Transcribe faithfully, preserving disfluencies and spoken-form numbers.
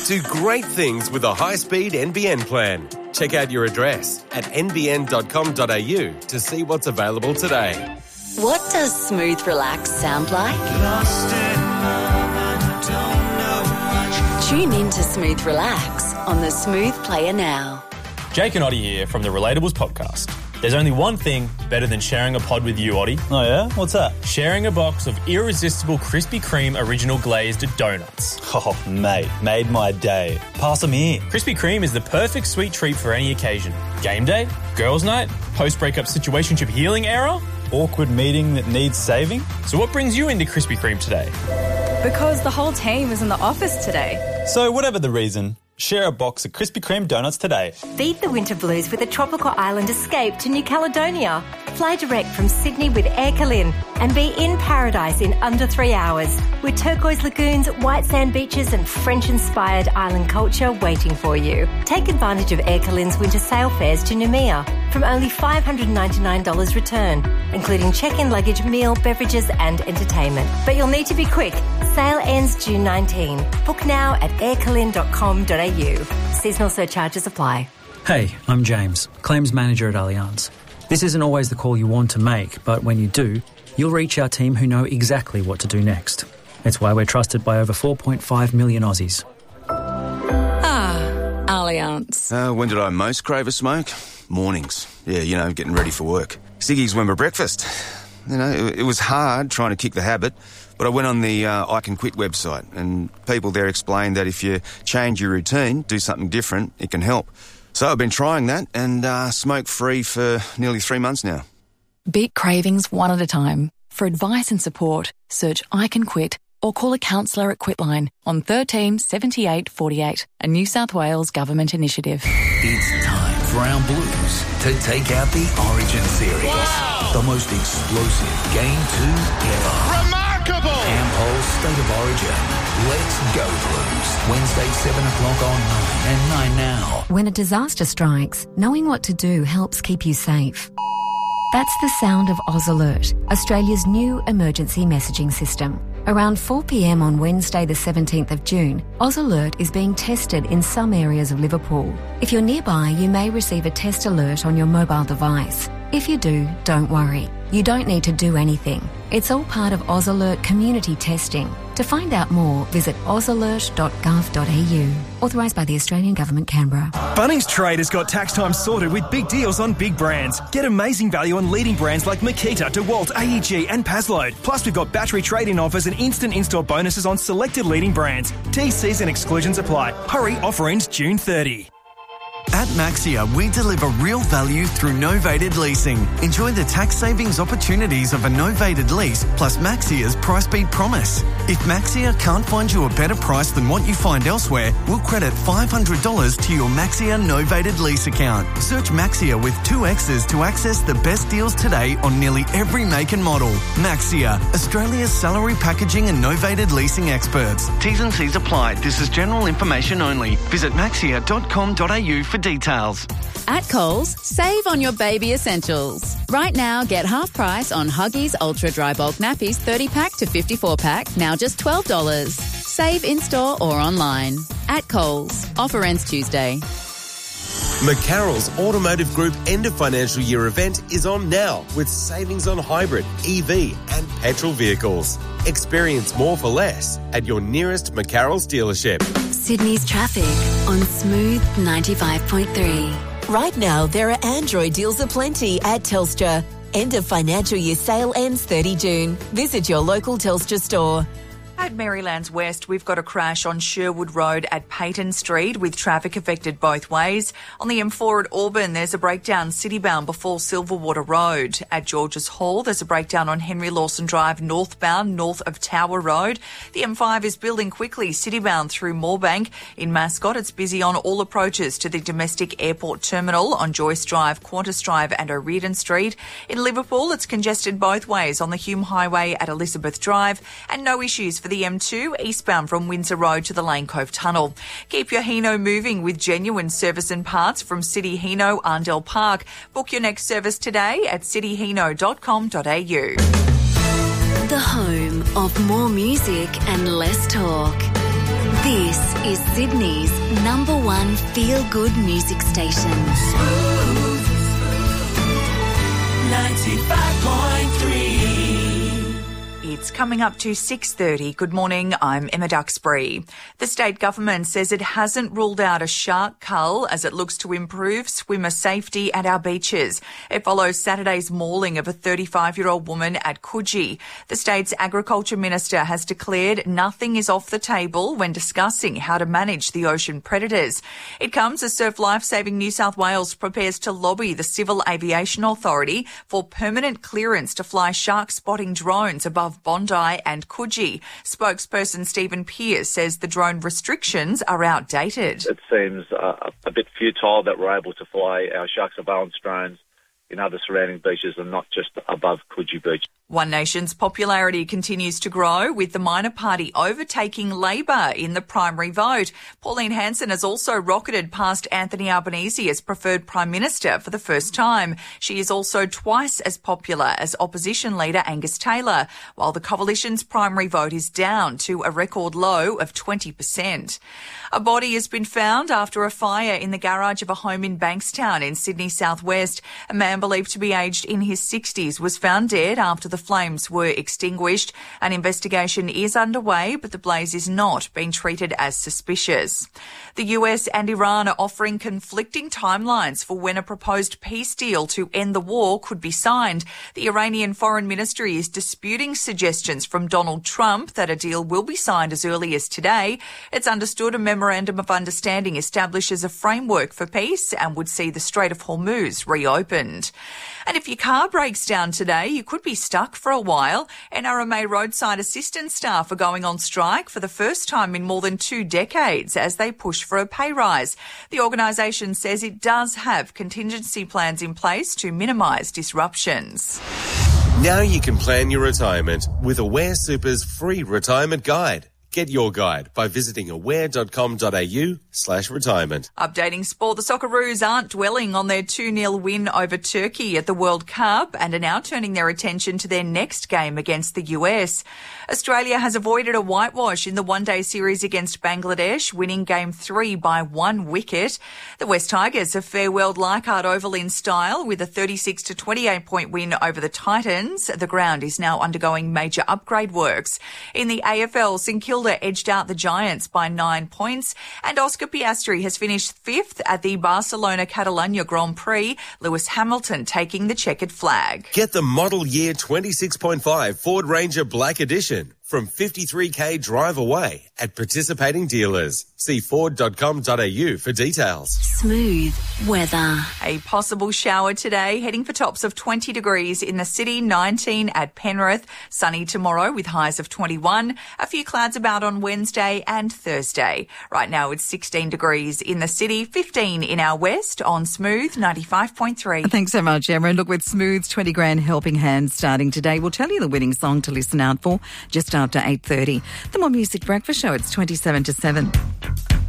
Do great things with a high-speed N B N plan. Check out your address at n b n dot com dot a u to see what's available today. What does smooth relax sound like? Lost in love and don't know much. Tune in to Smooth Relax on the Smooth Player now. Jake and Oddie here from the Relatables podcast. There's only one thing better than sharing a pod with you, Oddie. Oh, yeah? What's that? Sharing a box of irresistible Krispy Kreme original glazed donuts. Oh, mate, made my day. Pass them here. Krispy Kreme is the perfect sweet treat for any occasion. Game day, girls' night, post-breakup situationship healing era. Awkward meeting that needs saving. So what brings you into Krispy Kreme today? Because the whole team is in the office today. So whatever the reason, share a box of Krispy Kreme donuts today. Beat the winter blues with a tropical island escape to New Caledonia. Fly direct from Sydney with Air Calin and be in paradise in under three hours with turquoise lagoons, white sand beaches and French-inspired island culture waiting for you. Take advantage of Air Calin's winter sail fares to Noumea from only five hundred ninety-nine dollars return, including check-in luggage, meal, beverages and entertainment. But you'll need to be quick. Sale ends June nineteenth. Book now at air calin dot com dot a u. Seasonal surcharges apply. Hey, I'm James, Claims Manager at Allianz. This isn't always the call you want to make, but when you do, you'll reach our team who know exactly what to do next. It's why we're trusted by over four point five million Aussies. Ah, Allianz. Uh, when did I most crave a smoke? Mornings. Yeah, you know, getting ready for work. Ciggies went for breakfast. You know, it, it was hard trying to kick the habit, but I went on the uh, I Can Quit website, and people there explained that if you change your routine, do something different, it can help. So I've been trying that and uh, smoke-free for nearly three months now. Beat cravings one at a time. For advice and support, search I Can Quit or call a counsellor at Quitline on thirteen seventy-eight forty-eight, a New South Wales government initiative. It's time for our Blues to take out the Origin series. Wow. The most explosive Game two ever. Remarkable! Ampol's State of Origin. Let's go Blues. Wednesday, seven o'clock on nine and nine now. When a disaster strikes, knowing what to do helps keep you safe. That's the sound of Oz Alert, Australia's new emergency messaging system. Around four p.m. on Wednesday the seventeenth of June, Oz Alert is being tested in some areas of Liverpool. If you're nearby, you may receive a test alert on your mobile device. If you do, don't worry. You don't need to do anything. It's all part of Oz Alert community testing. To find out more, visit oz alert dot gov dot a u. Authorised by the Australian Government, Canberra. Bunnings Trade has got tax time sorted with big deals on big brands. Get amazing value on leading brands like Makita, DeWalt, A E G and Pazload. Plus, we've got battery trade-in offers and instant in-store bonuses on selected leading brands. T Cs and exclusions apply. Hurry, offer ends June thirtieth. At Maxia, we deliver real value through novated leasing. Enjoy the tax savings opportunities of a novated lease plus Maxia's price beat promise. If Maxia can't find you a better price than what you find elsewhere, we'll credit five hundred dollars to your Maxia novated lease account. Search Maxia with two X's to access the best deals today on nearly every make and model. Maxia, Australia's salary packaging and novated leasing experts. T's and C's apply. This is general information only. Visit maxia dot com dot a u for details. At Coles, save on your baby essentials. Right now, get half price on Huggies Ultra Dry Bulk Nappies thirty pack to fifty-four pack, now just twelve dollars. Save in-store or online. At Coles. Offer ends Tuesday. McCarroll's Automotive Group end of financial year event is on now with savings on hybrid, E V and petrol vehicles. Experience more for less at your nearest McCarroll's dealership. Sydney's traffic on Smooth ninety-five point three. Right now, there are Android deals aplenty at Telstra. End of financial year sale ends thirtieth of June. Visit your local Telstra store. At Marylands West, we've got a crash on Sherwood Road at Payton Street with traffic affected both ways. On the M four at Auburn, there's a breakdown citybound before Silverwater Road. At Georges Hall, there's a breakdown on Henry Lawson Drive northbound north of Tower Road. The M five is building quickly citybound through Moorebank. In Mascot, it's busy on all approaches to the domestic airport terminal on Joyce Drive, Qantas Drive and O'Riordan Street. In Liverpool, it's congested both ways on the Hume Highway at Elizabeth Drive and no issues for the M two eastbound from Windsor Road to the Lane Cove Tunnel. Keep your Hino moving with genuine service and parts from City Hino, Arndell Park. Book your next service today at city hino dot com dot a u. The home of more music and less talk. This is Sydney's number one feel-good music station. ninety-five point three. It's coming up to six thirty. Good morning, I'm Emma Duxbury. The state government says it hasn't ruled out a shark cull as it looks to improve swimmer safety at our beaches. It follows Saturday's mauling of a thirty-five-year-old woman at Coogee. The state's agriculture minister has declared nothing is off the table when discussing how to manage the ocean predators. It comes as Surf Lifesaving New South Wales prepares to lobby the Civil Aviation Authority for permanent clearance to fly shark spotting drones above Bondi and Coogee. Spokesperson Stephen Pearce says the drone restrictions are outdated. It seems uh, a bit futile that we're able to fly our shark surveillance drones in other surrounding beaches and not just above Coogee Beach. One Nation's popularity continues to grow, with the minor party overtaking Labor in the primary vote. Pauline Hanson has also rocketed past Anthony Albanese as preferred Prime Minister for the first time. She is also twice as popular as opposition leader Angus Taylor, while the coalition's primary vote is down to a record low of twenty percent. A body has been found after a fire in the garage of a home in Bankstown in Sydney southwest. A man believed to be aged in his sixties was found dead after the flames were extinguished. An investigation is underway, but the blaze is not being treated as suspicious. The U S and Iran are offering conflicting timelines for when a proposed peace deal to end the war could be signed. The Iranian Foreign Ministry is disputing suggestions from Donald Trump that a deal will be signed as early as today. It's understood a memorandum of understanding establishes a framework for peace and would see the Strait of Hormuz reopened. And if your car breaks down today, you could be stuck for a while. N R M A roadside assistance staff are going on strike for the first time in more than two decades as they push for a pay rise. The organisation says it does have contingency plans in place to minimise disruptions. Now you can plan your retirement with Aware Super's free retirement guide. Get your guide by visiting aware.com.au slash retirement. Updating sport, the Socceroos aren't dwelling on their two nil win over Turkey at the World Cup and are now turning their attention to their next game against the U S. Australia has avoided a whitewash in the one-day series against Bangladesh, winning game three by one wicket. The West Tigers have farewelled Leichhardt Oval in style with a thirty-six to twenty-eight point win over the Titans. The ground is now undergoing major upgrade works. In the A F L, St Kilda edged out the Giants by nine points, and Oscar Piastri has finished fifth at the Barcelona Catalunya Grand Prix, Lewis Hamilton taking the checkered flag. Get the model year twenty-six point five Ford Ranger Black Edition from fifty-three k drive away at participating dealers. See ford dot com dot a u for details. Smooth weather. A possible shower today, heading for tops of twenty degrees in the city, nineteen at Penrith. Sunny tomorrow with highs of twenty-one. A few clouds about on Wednesday and Thursday. Right now it's sixteen degrees in the city, fifteen in our west on Smooth ninety-five point three. Thanks so much, Emma. Look, with Smooth's twenty grand helping hand starting today, we'll tell you the winning song to listen out for just after eight thirty. The More Music Breakfast Show, it's twenty-seven to seven.